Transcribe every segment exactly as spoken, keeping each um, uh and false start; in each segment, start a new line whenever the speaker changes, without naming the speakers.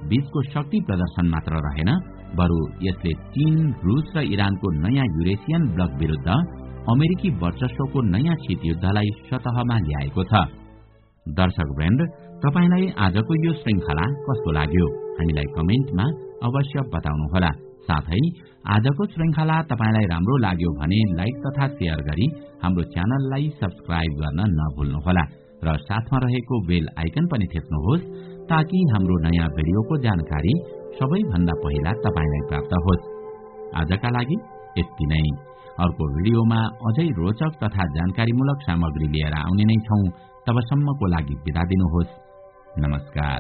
बीचको शक्ति प्रदर्शन मात्र रहेन, बरु यसले चीन, रूस र इरानको नयाँ युरेसियन ब्लक विरुद्ध अमेरिकी वर्चस्वको नयाँ शीतयुद्धलाई सतहमा ल्याएको छ। दर्शक वृन्द, तपाईलाई आजको यो श्रृंखला कस्तो लाग्यो हामीलाई कमेन्टमा अवश्य बताउनुहोला। साथै आजको श्रृंखला तपाईलाई राम्रो लाग्यो भने लाइक तथा शेयर गरी हाम्रो च्यानललाई सब्स्क्राइब गर्न नभुल्नुहोला र साथमा रहेको बेल आइकन पनि थिच्नुहोस् ताकि हाम्रो नयाँ भिडियोको जानकारी सबैभन्दा पहिला तपाईलाई प्राप्त होस्। आजका लागि यति नै। अर्को भिडियोमा अझै रोचक तथा जानकारीमूलक सामग्री लिएर आउने नै छौं। तबसम्मको लागि बिदा दिनुहोस्। नमस्कार।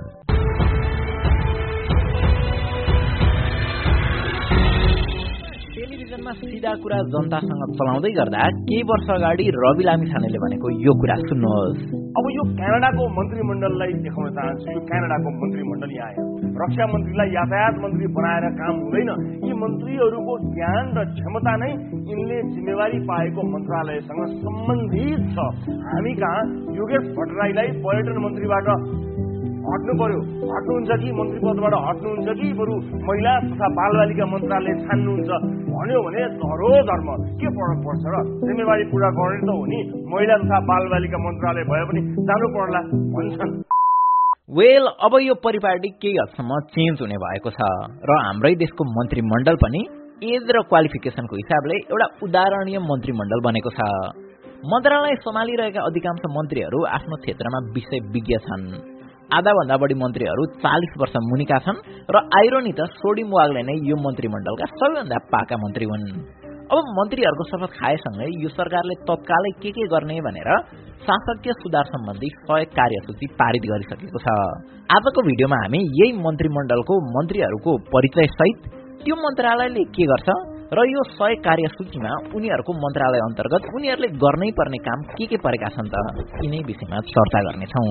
टेलिभिजनमा सिधा कुरा जनतासँग चलाउँदै गर्दा केही वर्ष अगाडि रवि लामिछानेले भनेको यो कुरा सुन्नुहोस्।
अब यो क्यानाडाको मन्त्रीमण्डललाई देखाउन चाहन्छु। यो क्यानाडाको मन्त्रीमण्डल यहाँ आयो। रक्षा मन्त्रीलाई यातायात मन्त्री बनाएर काम हुँदैन। यी मन्त्रीहरूको ज्ञान र क्षमता नै यिनले जिम्मेवारी पाएको मन्त्रालयसँग सम्बन्धित छ। हामी कहाँ योगेश भट्टराईलाई पर्यटन मन्त्रीबाट हट्नु पर्यो, हट्नुहुन्छ कि मन्त्री पदबाट हट्नुहुन्छ कि बरु महिला तथा बालबालिका मन्त्रालय छान्नुहुन्छ भन्यो भने धरो धर्म के फरक पर्छ र? जिम्मेवारी पूरा गर्ने त हो नि। महिला तथा बालबालिका मन्त्रालय भए पनि जानु पर्ला भन्छन्।
वेल, अब यो परिपाटी केही हदसम्म चेन्ज हुने भएको छ र हाम्रै देशको मन्त्रीमण्डल पनि एज र क्वालिफिकेसनको हिसाबले एउटा उदाहरणीय मन्त्रीमण्डल बनेको छ। मन्त्रालय सम्हालिरहेका अधिकांश मन्त्रीहरू आफ्नो क्षेत्रमा विषय विज्ञ छन्। आधा भन्दा बढी मन्त्रीहरू चालीस वर्ष मुनिका छन् र आइरोनी त सोडी मुवागले नै यो मन्त्रीमण्डलका सबैभन्दा पाका मन्त्री हुन्। अब मन्त्रीहरूको शपथ खाएसँगै यो सरकारले तत्कालै के के गर्ने भनेर शासकीय सुधार सम्बन्धी सय कार्यसूची पारित गरिसकेको छ। आजको भिडियोमा हामी यही मन्त्रीमण्डलको मन्त्रीहरूको परिचय सहित त्यो मन्त्रालयले के गर्छ र यो सय कार्यसूचीमा उनीहरूको मन्त्रालय अन्तर्गत उनीहरूले गर्नै पर्ने काम के के परेका छन् त यिनै विषयमा चर्चा गर्नेछौँ।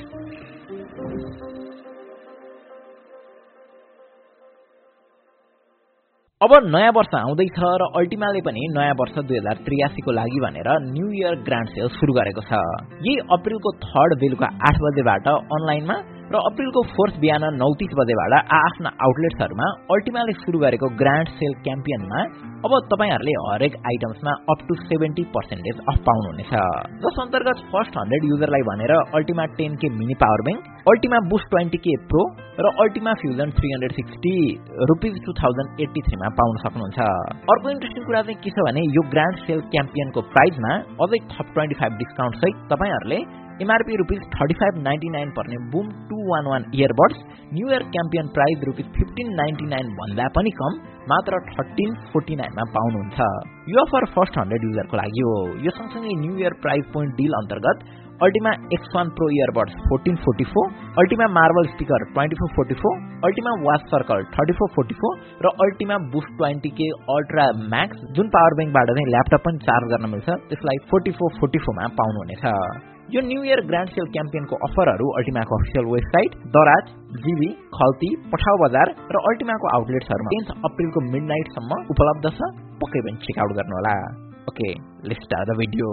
अब नयाँ वर्ष आउँदैछ र अल्टिमाले पनि नयाँ वर्ष दुई हजार त्रियासीको लागि भनेर न्यू इयर ग्रान्ड सेल सुरु गरेको छ। यही अप्रिलको थर्ड बेलुका आठ बजेबाट अनलाइनमा र अप्रिलको फोर्थ बिहान नौ तीस बजेबाट आफ्ना आउटलेट्सहरूमा अल्टिमाले सुरु गरेको ग्रान्ड सेल क्याम्पियनमा अब तपाईहरूले हरेक आइटम्समा up two seventy percentage of पाउनुहुनेछ। जस अन्तर्गत फर्स्ट हन्ड्रेड युजरलाई भनेर अल्टिमा टेन के mini power bank, Ultima boost twenty के प्रो र Ultima fusion three hundred sixty rupees two thousand eighty थ्रीमा पाउन सक्नुहुन्छ। अर्को इन्ट्रेस्टिङ कुरा चाहिँ के छ भने यो ग्रान्ड सेल क्याम्पियनको प्राइजमा अझै थप ट्वेन्टी फाइभ डिस्काउन्ट सहित तपाईँहरूले MRP rupees thirty five ninety nine पर्ने boom two one one earbuds new year क्याम्पियन price rupees fifteen ninety nine भन्दा पनि कम मात्र थर्टिन फोर्टी नाइनमा पाउनुहुन्छ। यो अफर फर्स्ट हन्ड्रेड युजरको लागि हो। यो सँगसँगै new year price point deal अन्तर्गत Ultima x one pro earbuds fourteen forty four, Ultima marble speaker twenty four forty four, Ultima watch circle thirty four forty four र Ultima boost twenty के ultra Max जुन power ब्याङ्कबाट चाहिँ laptop पनि charge गर्न मिल्छ त्यसलाई फोर्टी फोर फोर्टी फोरमा पाउनुहुनेछ। यो न्यू इयर ग्रान्ड सेल क्याम्पेनको अफरहरू अल्टिमाको अफिसियल वेबसाइट, दराज, जीबी, खल्ती, पठाउ बजार र अल्टिमाको आउटलेट्सहरूमा टेन्थ अप्रिलको मिड नाइटसम्म उपलब्ध छ। पक्कै पनि चेकआउट गर्नुहोला। Okay, let's start the video.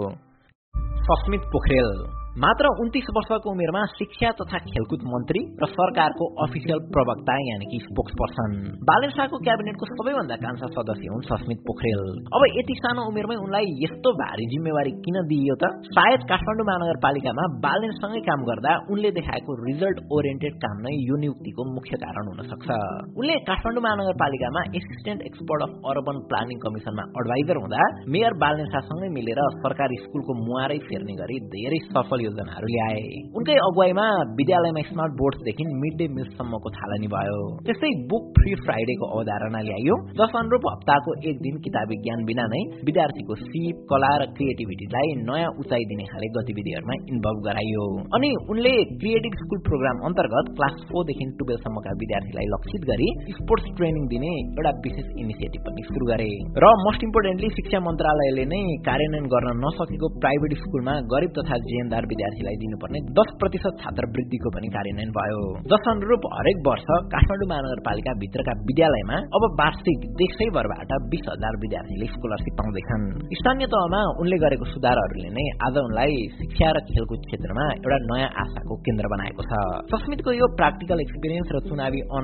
Sasmit Pokharel मात्र उन्तीस वर्षको उमेरमा शिक्षा तथा खेलकुद मन्त्री र सरकारको अफिसियल प्रवक्ता यानि कि स्पोक्स पर्सन। बालेन शाहको क्याबिनेटको सबैभन्दा कान्छा सदस्य हुन् सस्मित पोखरेल। अब यति सानो उमेरमै उनलाई यस्तो भारी जिम्मेवारी किन दिइयो त? सायद काठमाडौँ महानगरपालिकामा बालेनसँगै काम गर्दा उनले देखाएको रिजल्ट ओरिएन्टेड काम नै यो नियुक्तिको मुख्य कारण हुन सक्छ। उनले Kathmandu महानगरपालिकामा assistant expert of urban planning कमिसनमा adviser हुँदा मेयर बालेन शाहसँगै मिलेर सरकारी स्कुलको मुहारै फेर्ने गरी धेरै सफल योजनाहरू ल्याए। उनकै अगुवाईमा विद्यालयमा स्मार्ट बोर्डदेखि मिड डे मिलसम्मको थालनी भयो। त्यस्तै बुक फ्री फ्राइडेको अवधारणा ल्याइयो, जस अनुरूप हप्ताको एक दिन किताबी ज्ञान बिना नै विद्यार्थीको सिप, कला र क्रिएटिभिटीलाई नयाँ उचाइ दिने खाले गतिविधिहरूमा इन्भल्भ गराइयो। अनि उनले क्रिएटिभ स्कुल प्रोग्राम अन्तर्गत क्लास फोरदेखि टुवेल्भसम्मका विद्यार्थीलाई लक्षित गरी स्पोर्ट्स ट्रेनिङ दिने एउटा विशेष इनिसिएटिभ पनि सुरु गरे। र मोस्ट इम्पोर्टेन्टली शिक्षा मन्त्रालयले नै कार्यान्वयन गर्न नसकेको प्राइभेट स्कुलमा गरिब तथा जेएनदार विद्यार्थीलाई दिनुपर्ने दस प्रतिशत छात्रवृत्तिको पनि कार्यान्वयन भयो। जस अनुरूप हरेक वर्ष काठमाडौँ महानगरपालिका भित्रका विद्यालयमा अब वार्षिक देशैभरबाट बीस हजार विद्यार्थीले स्कलरसिप पाउँदैछन्। स्थानीय तहमा उनले गरेको सुधारहरूले नै आज उनलाई शिक्षा र खेलकुद क्षेत्रमा एउटा नयाँ आशाको केन्द्र बनाएको छ। सस्मितको यो प्र्याक्टिकल एक्सपिरियन्स र चुनावी